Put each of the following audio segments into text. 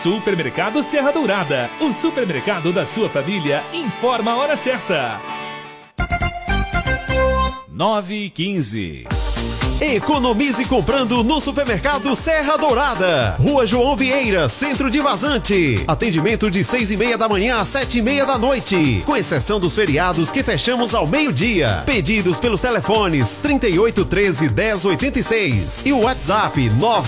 Supermercado Serra Dourada, o supermercado da sua família, informa a hora certa. 9h15. Economize comprando no Supermercado Serra Dourada. Rua João Vieira, Centro de Vazante. Atendimento de 6h30 da manhã às 7h30 da noite. Com exceção dos feriados que fechamos ao meio-dia. Pedidos pelos telefones 3813-1086 e o WhatsApp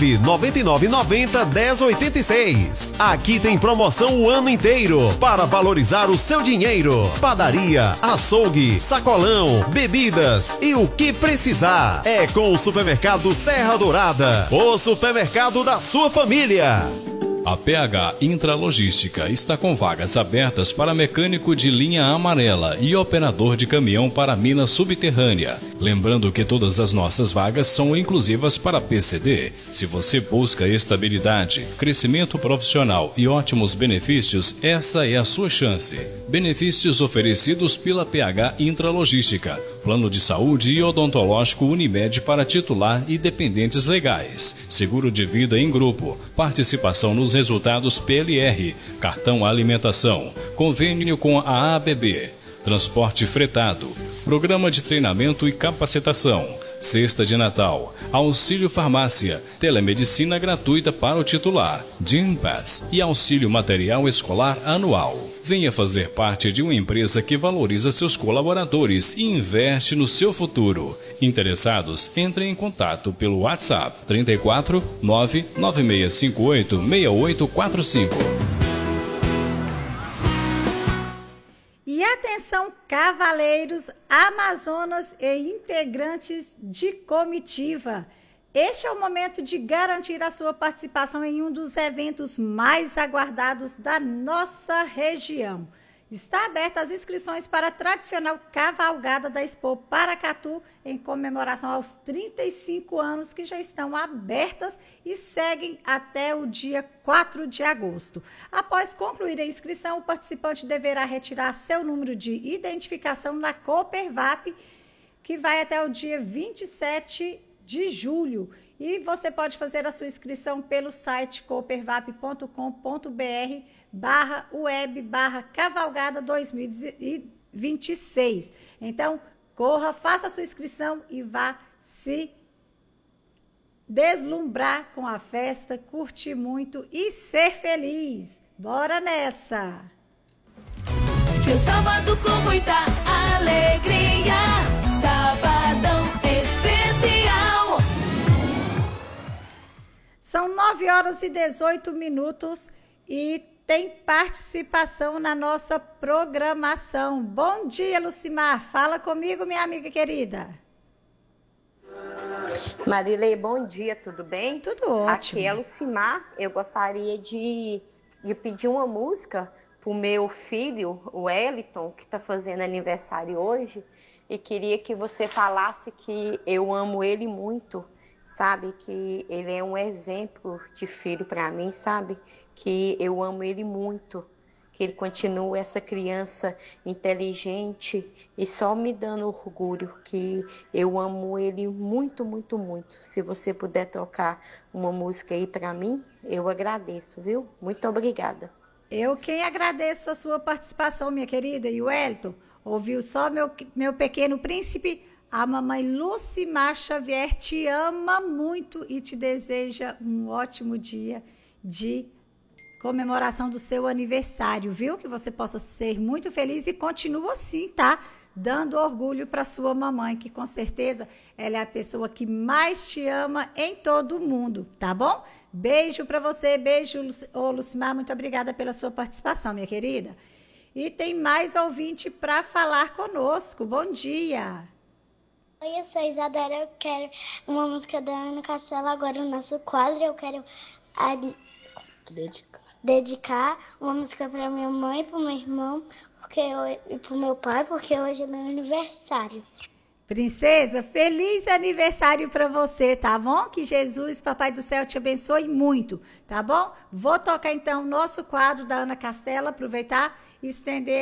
99990-1086. Aqui tem promoção o ano inteiro para valorizar o seu dinheiro. Padaria, açougue, sacolão, bebidas e o que precisar. É com o Supermercado Serra Dourada, o supermercado da sua família. A PH Intralogística está com vagas abertas para mecânico de linha amarela e operador de caminhão para mina subterrânea. Lembrando que todas as nossas vagas são inclusivas para PCD. Se você busca estabilidade, crescimento profissional e ótimos benefícios, essa é a sua chance. Benefícios oferecidos pela PH Intralogística. Plano de saúde e odontológico Unimed para titular e dependentes legais. Seguro de vida em grupo. Participação nos resultados PLR. Cartão alimentação. Convênio com a ABB. Transporte fretado. Programa de treinamento e capacitação. Cesta de Natal, auxílio farmácia, telemedicina gratuita para o titular, Gympass e auxílio material escolar anual. Venha fazer parte de uma empresa que valoriza seus colaboradores e investe no seu futuro. Interessados, entrem em contato pelo WhatsApp 34 99658 6845. E atenção, cavaleiros, amazonas e integrantes de comitiva. Este é o momento de garantir a sua participação em um dos eventos mais aguardados da nossa região. Está aberta as inscrições para a tradicional cavalgada da Expo Paracatu, em comemoração aos 35 anos que já estão abertas e seguem até o dia 4 de agosto. Após concluir a inscrição, o participante deverá retirar seu número de identificação na Copervap, que vai até o dia 27 de julho. E você pode fazer a sua inscrição pelo site copervap.com.br/web/cavalgada 2026. Então, corra, faça a sua inscrição e vá se deslumbrar com a festa, curtir muito e ser feliz. Bora nessa! Seu sábado com muita alegria, sabadão especial. São 9h18 e tem participação na nossa programação. Bom dia, Lucimar. Fala comigo, minha amiga querida. Marilei, bom dia, tudo bem? Tudo ótimo. Aqui é Lucimar. Eu gostaria de pedir uma música pro meu filho, o Wellington, que está fazendo aniversário hoje, e queria que você falasse que eu amo ele muito, sabe? Que ele é um exemplo de filho para mim, sabe? Que eu amo ele muito, que ele continua essa criança inteligente e só me dando orgulho, que eu amo ele muito, muito, muito. Se você puder tocar uma música aí para mim, eu agradeço, viu? Muito obrigada. Eu quem agradeço a sua participação, minha querida. E o Wellington, ouviu só meu pequeno príncipe? A mamãe Lucimar Xavier te ama muito e te deseja um ótimo dia de comemoração do seu aniversário, viu? Que você possa ser muito feliz e continua assim, tá? Dando orgulho para sua mamãe, que com certeza ela é a pessoa que mais te ama em todo o mundo, tá bom? Beijo para você, beijo, Lucimar, muito obrigada pela sua participação, minha querida. E tem mais ouvinte para falar conosco. Bom dia. Oi, eu sou Isadora, eu quero uma música da Ana Castela agora no nosso quadro. Eu quero dedicar uma música para minha mãe, para o meu irmão e para o meu pai, porque hoje é meu aniversário. Princesa, feliz aniversário para você, tá bom? Que Jesus, Papai do Céu, te abençoe muito, tá bom? Vou tocar então o nosso quadro da Ana Castela, aproveitar e estender